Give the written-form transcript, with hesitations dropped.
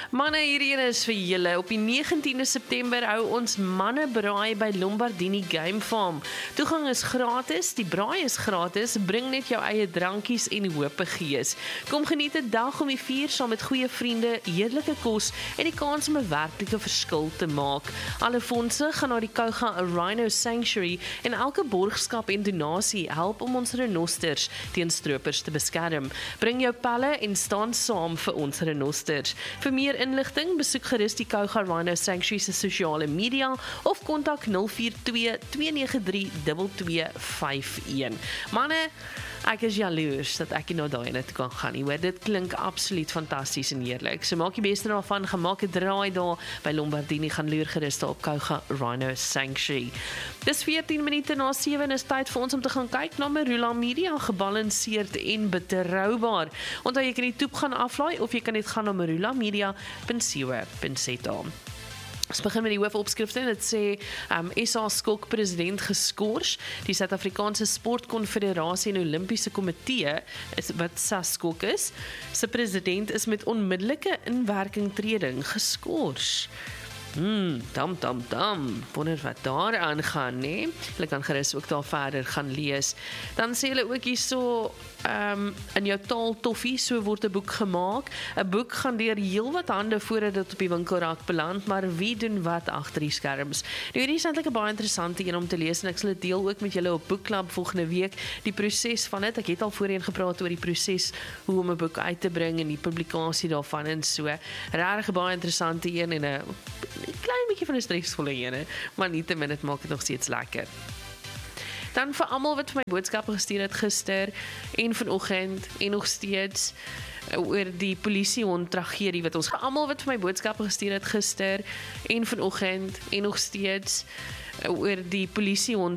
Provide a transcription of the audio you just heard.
Manne, hierdie een is vir julle. Op die 19de September hou ons mannebraai by Lombardini Game Farm. Toegang is gratis, die braai is gratis, bring net jou eie drankies en hope gees. Kom geniet 'n dag om die vuur saam met goeie vriende, heerlike kos en die kans om 'n werklike verskil te maak. Alle fondse gaan na die Kouga Rhino Sanctuary en elke borgskap en donasie help om ons renosters teen stroopers te beskerm. Bring jou pelle en staan saam vir ons renosters. Vir meer inligting, besoek gerus die Kouga Rhino Sanctuary se sosiale media of kontak 042 293 2251. Manne, ek is jaloers dat ek nie na daai net kan gaan nie. Hoor, dit klink absoluut fantasties en heerlik. So maak die beste daarvan, gemaak 'n draai daar by Lombardini, gaan loer gerus daar op Kouga Rhino Sanctuary. Dis 14 minute na 7 en is tyd vir ons om te gaan kyk na Marula Media, gebalanseerd en betroubaar. Onthou jy kan die toep gaan aflaai of jy kan net gaan na marulamedia.co.za. Ons begin met die hoofopskrifte en dit sê SA skok president geskort. Die Suid-Afrikaanse Sportkonfederasie en Olimpiese Komitee, wat SASKOK is, se president is met onmiddellike inwerkingtreding geskort. Wonder wat daar aangaan, nee? Hulle kan gerus ook daar verder gaan lees. Dan sê hulle ook hierso, in jou taal toffie, so word 'n boek gemaak. 'n Boek gaan deur heelwat hande voordat dit op die winkelrak beland, maar wie doen wat agter die skerms? Nou, hierdie is eintlik 'n baie interessante een om te lees en ek sal dit deel ook met julle op Boekklub volgende week. Die proses van dit, ek het al voorheen gepraat oor die proses hoe om 'n boek uit te bring en die publikasie daarvan en so. Regtig 'n baie interessante een en 'n klein bietjie van 'n stresvolle ene, maar nietemin dit maak dit nog steeds lekker. Dan vir almal wat vir my boodskappe gestuur het gister en vanoggend en nog steeds oor die polisiehond tragedie wat ons almal wat vir my boodskappe gestuur het gister en vanoggend en nog steeds oor die polisiehond